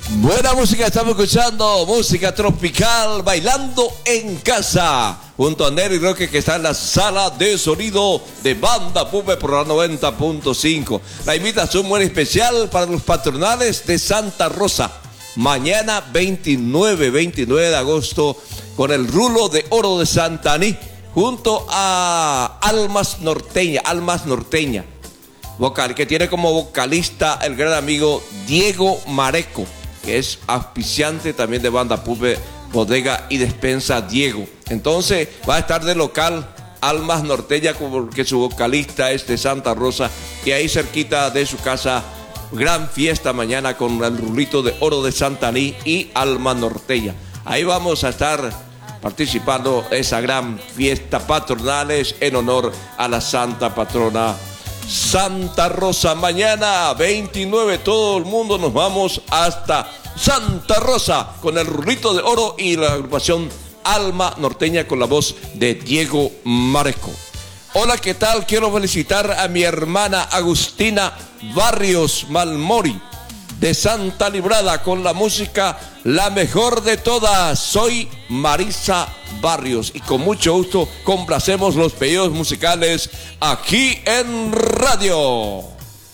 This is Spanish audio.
Buena música, estamos escuchando música tropical, bailando en casa, junto a Nery Roque, que está en la sala de sonido de Banda Pupe por la 90.5. La invitación muy especial para los patronales de Santa Rosa. Mañana 29 de agosto, con el rulo de oro de Santaní, junto a Almas Norteña, vocal, que tiene como vocalista el gran amigo Diego Mareco, que es auspiciante también de Banda Pupe, Bodega y Despensa Diego. Entonces va a estar de local Almas Norteña, porque su vocalista es de Santa Rosa, y ahí cerquita de su casa, gran fiesta mañana con el rulito de oro de Santaní y Almas Norteña. Ahí vamos a estar participando esa gran fiesta patronales en honor a la santa patrona Santa Rosa. Mañana 29, todo el mundo nos vamos hasta Santa Rosa con el rulito de oro y la agrupación Alma Norteña con la voz de Diego Mareco. Hola, ¿qué tal? Quiero felicitar a mi hermana Agustina Barrios Malmori de Santa Librada con la música La Mejor de Todas. Soy Marisa Barrios y con mucho gusto complacemos los pedidos musicales aquí en radio.